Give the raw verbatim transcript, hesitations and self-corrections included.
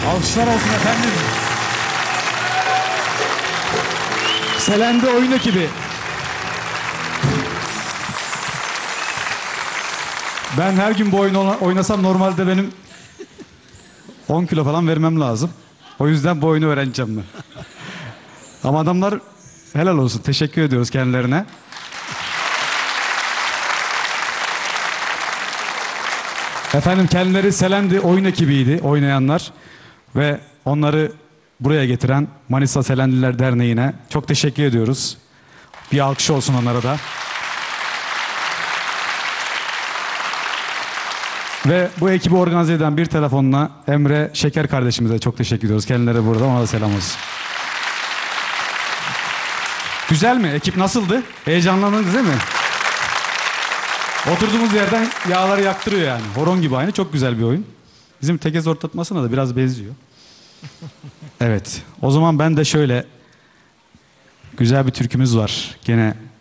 Alkışlar olsun efendim. Selendi oyun ekibi. Ben her gün bu oyunu oynasam normalde benim on kilo falan vermem lazım. O yüzden bu oyunu öğreneceğim ben. Ama adamlar helal olsun. Teşekkür ediyoruz kendilerine. Efendim kendileri Selendi oyun ekibiydi, oynayanlar. Ve onları buraya getiren Manisa Selendiler Derneği'ne çok teşekkür ediyoruz. Bir alkış olsun onlara da. Ve bu ekibi organize eden bir telefonla Emre Şeker kardeşimize çok teşekkür ediyoruz. Kendileri burada, ona da selam olsun. Güzel mi? Ekip nasıldı? Heyecanlandınız değil mi? Oturduğumuz yerden yağları yaktırıyor yani. Horon gibi aynı. Çok güzel bir oyun. Bizim tekez ortatmasına da biraz benziyor. Evet. O zaman ben de şöyle güzel bir türkümüz var. Gene